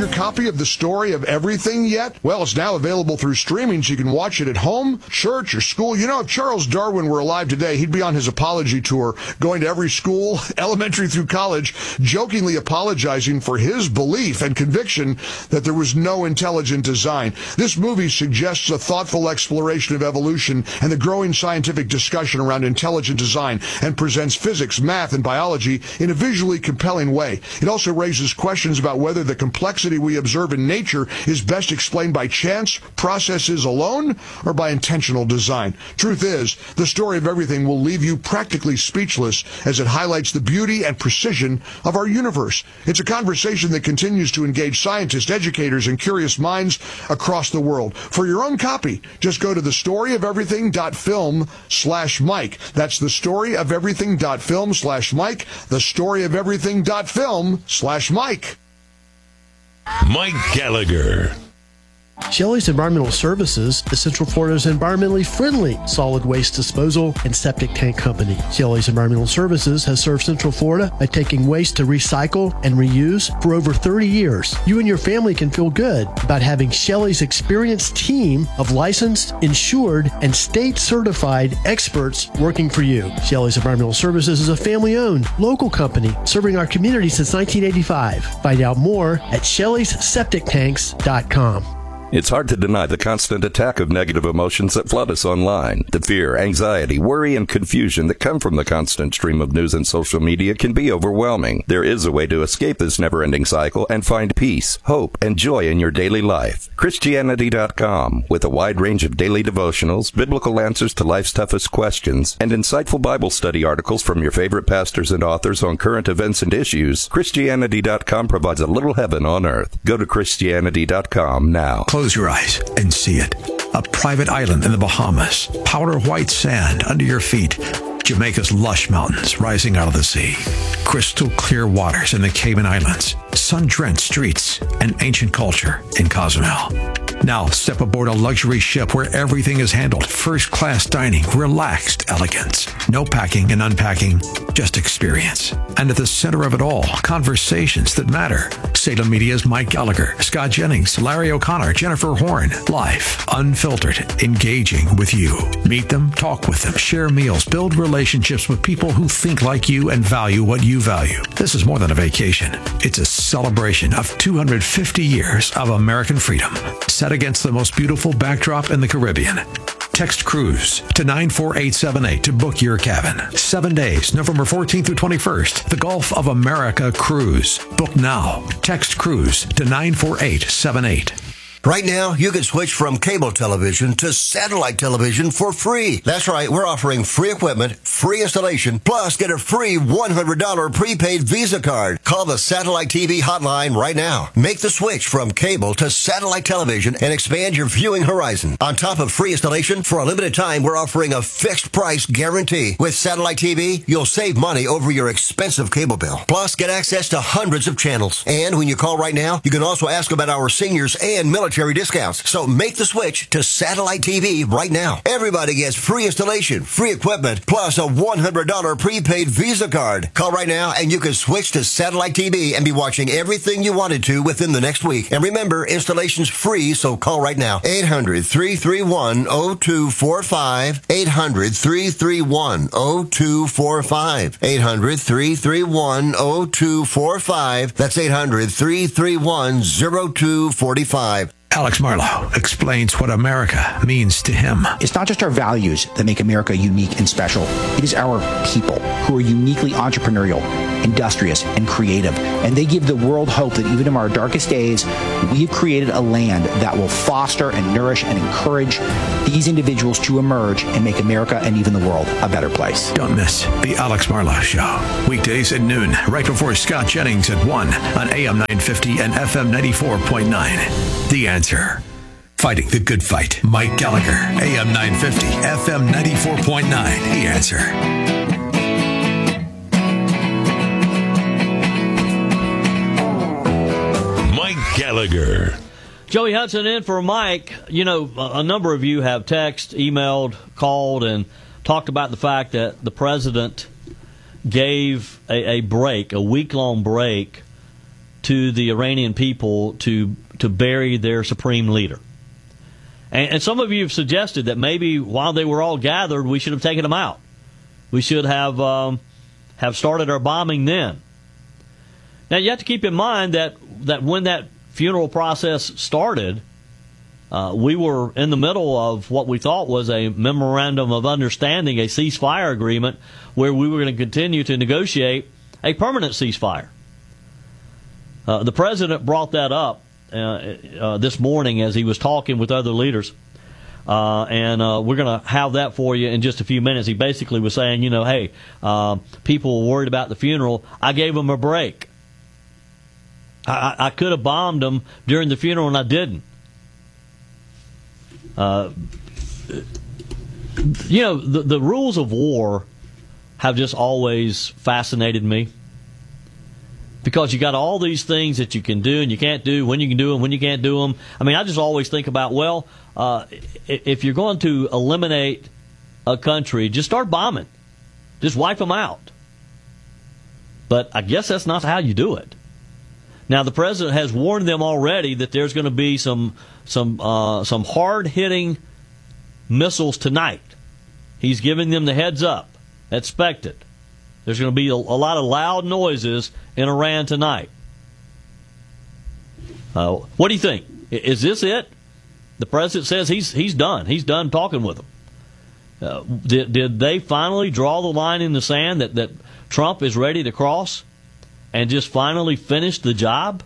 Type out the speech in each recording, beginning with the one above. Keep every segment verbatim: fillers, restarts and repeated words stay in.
your copy of The Story of Everything yet? Well, it's now available through streaming, so you can watch it at home, church, or school. You know, if Charles Darwin were alive today, he'd be on his apology tour, going to every school, elementary through college, jokingly apologizing for his belief and conviction that there was no intelligent design. This movie suggests a thoughtful exploration of evolution and the growing scientific discussion around intelligent design, and presents physics, math, and biology in a visually compelling way. It also raises questions about whether the complexity we observe in nature is best explained by chance processes alone or by intentional design. Truth is, The Story of Everything will leave you practically speechless as it highlights the beauty and precision of our universe. It's a conversation that continues to engage scientists, educators, and curious minds across the world. For your own copy, just go to thestoryofeverything.film slash Mike. That's thestoryofeverything.film slash Mike. Thestoryofeverything.film slash Mike. Mike Gallagher. Shelley's Environmental Services is Central Florida's environmentally friendly solid waste disposal and septic tank company. Shelley's Environmental Services has served Central Florida by taking waste to recycle and reuse for over thirty years. You and your family can feel good about having Shelley's experienced team of licensed, insured, and state-certified experts working for you. Shelley's Environmental Services is a family-owned, local company serving our community since nineteen eighty-five. Find out more at shelleys septic tanks dot com. It's hard to deny the constant attack of negative emotions that flood us online. The fear, anxiety, worry, and confusion that come from the constant stream of news and social media can be overwhelming. There is a way to escape this never-ending cycle and find peace, hope, and joy in your daily life. Christianity dot com, with a wide range of daily devotionals, biblical answers to life's toughest questions, and insightful Bible study articles from your favorite pastors and authors on current events and issues, Christianity dot com provides a little heaven on earth. Go to Christianity dot com now. Close your eyes and see it. A private island in the Bahamas. Powder white sand under your feet. Jamaica's lush mountains rising out of the sea. Crystal clear waters in the Cayman Islands. Sun-drenched streets and ancient culture in Cozumel. Now step aboard a luxury ship where everything is handled. First-class dining, relaxed elegance. No packing and unpacking, just experience. And at the center of it all, conversations that matter. Salem Media's Mike Gallagher, Scott Jennings, Larry O'Connor, Jennifer Horn. Life, unfiltered, engaging with you. Meet them, talk with them, share meals, build relationships with people who think like you and value what you value. This is more than a vacation. It's a celebration of two hundred fifty years of American freedom, set against the most beautiful backdrop in the Caribbean. Text Cruise to nine four eight seven eight to book your cabin. Seven days, November fourteenth through twenty-first. The Gulf of America Cruise. Book now. Text Cruise to nine four eight seven eight. Right now, you can switch from cable television to satellite television for free. That's right, we're offering free equipment, free installation, plus get a free one hundred dollars prepaid Visa card. Call the Satellite T V hotline right now. Make the switch from cable to satellite television and expand your viewing horizon. On top of free installation, for a limited time, we're offering a fixed price guarantee. With Satellite T V, you'll save money over your expensive cable bill. Plus, get access to hundreds of channels. And when you call right now, you can also ask about our seniors and military discounts. So make the switch to Satellite T V right now. Everybody gets free installation, free equipment, plus a one hundred dollars prepaid Visa card. Call right now and you can switch to Satellite T V and be watching everything you wanted to within the next week. And remember, installation's free, so call right now. eight hundred, three three one, zero two four five. eight hundred, three three one, zero two four five. eight hundred, three three one, zero two four five. That's eight hundred, three three one, zero two four five. Alex Marlowe explains what America means to him. It's not just our values that make America unique and special. It is our people who are uniquely entrepreneurial, industrious, and creative. And they give the world hope that even in our darkest days, we have created a land that will foster and nourish and encourage these individuals to emerge and make America and even the world a better place. Don't miss the Alex Marlowe Show. Weekdays at noon, right before Scott Jennings at one on A M nine fifty and F M ninety-four point nine. The Answer. Fighting the good fight. Mike Gallagher, A M nine fifty, F M ninety-four point nine. The Answer. Mike Gallagher. Joey Hudson in for Mike. You know, a number of you have texted, emailed, called, and talked about the fact that the president gave a, a break, a week-long break, to the Iranian people to to bury their supreme leader. And, and some of you have suggested that maybe while they were all gathered, we should have taken them out. We should have um, have started our bombing then. Now, you have to keep in mind that, that when that funeral process started, uh, we were in the middle of what we thought was a memorandum of understanding, a ceasefire agreement, where we were going to continue to negotiate a permanent ceasefire. Uh, the president brought that up uh, uh, this morning as he was talking with other leaders. Uh, and uh, we're going to have that for you in just a few minutes. He basically was saying, you know, hey, uh, people were worried about the funeral. I gave them a break. I, I could have bombed them during the funeral, and I didn't. Uh, you know, the, the rules of war have just always fascinated me. Because you got all these things that you can do and you can't do, when you can do them, when you can't do them. I mean, I just always think about, well, uh, if you're going to eliminate a country, just start bombing. Just wipe them out. But I guess that's not how you do it. Now, the president has warned them already that there's going to be some some uh, some hard-hitting missiles tonight. He's giving them the heads up. Expect it. There's going to be a, a lot of loud noises in Iran tonight. Uh, what do you think? Is this it? The president says he's he's done. He's done talking with them. Uh, did, did they finally draw the line in the sand that, that Trump is ready to cross and just finally finish the job?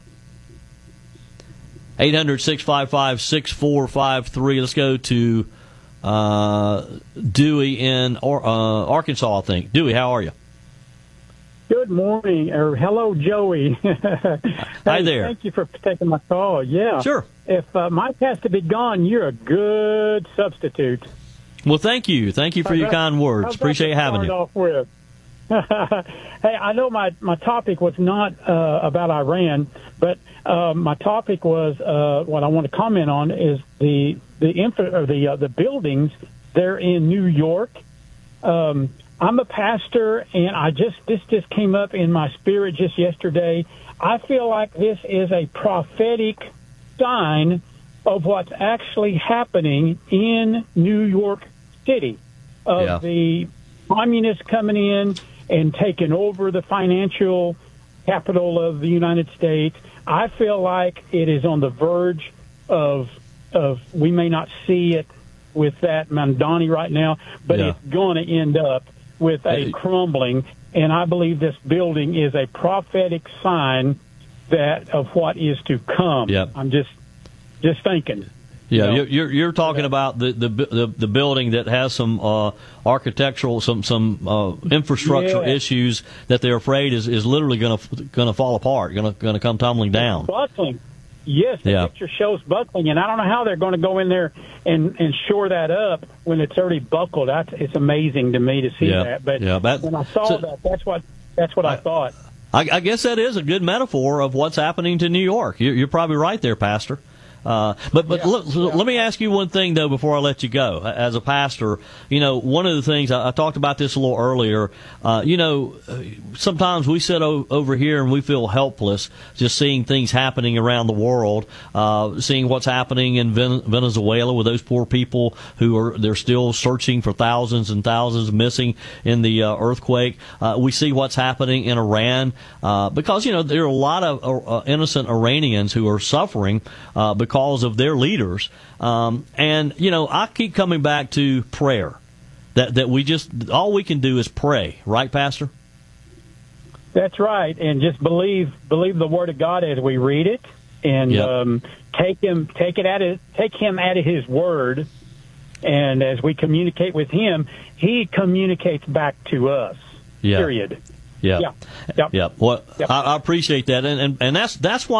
eight hundred, six five five, six four five three. Let's go to uh, Dewey in or, uh, Arkansas, I think. Dewey, how are you? Good morning, or hello, Joey. Hi hey, there. Thank you for taking my call. Yeah. Sure. If uh, Mike has to be gone, you're a good substitute. Well, thank you. Thank you for your kind words. Appreciate having you. Off with? Hey, I know my, my topic was not uh, about Iran, but uh, my topic was uh, what I want to comment on is the the infra, or the uh, the buildings there in New York. Um, I'm a pastor, and I just this just came up in my spirit just yesterday. I feel like this is a prophetic sign of what's actually happening in New York City, of Yeah. the communists coming in and taking over the financial capital of the United States. I feel like it is on the verge of of we may not see it with that Mamdani right now, but Yeah. it's going to end up with a Hey. crumbling, and I believe this building is a prophetic sign that of what is to come. Yep. I'm just just thinking. Yeah, You know? you're you're, you're talking about the, the the the building that has some uh, architectural, some some uh, infrastructure Yeah. issues that they're afraid is, is literally going to going to fall apart, going to going to come tumbling down. Buckling. Yes, the Yeah. picture shows buckling, and I don't know how they're going to go in there and, and shore that up when it's already buckled. That's, it's amazing to me to see Yeah. that. But Yeah, that- when I saw so- that, that's what that's what I, I- thought. I, I guess that is a good metaphor of what's happening to New York. You're, you're probably right there, Pastor. Uh, but but Yeah, look, yeah. let me ask you one thing though before I let you go. As a pastor, you know, one of the things I, I talked about this a little earlier. Uh, you know, sometimes we sit o- over here and we feel helpless just seeing things happening around the world, uh, seeing what's happening in Ven- Venezuela with those poor people who are they're still searching for thousands and thousands missing in the uh, earthquake. Uh, we see what's happening in Iran uh, because you know there are a lot of uh, innocent Iranians who are suffering uh, because Because of their leaders, um, and you know, I keep coming back to prayer. That that we just all we can do is pray, right, Pastor? That's right, and just believe believe the Word of God as we read it, and Yep. um, take him take it at it, take him at His word, and as we communicate with Him, He communicates back to us. Yeah. Period. Yeah, Yeah. Yep. yeah. Well, Yep. I, I appreciate that, and, and and that's that's why.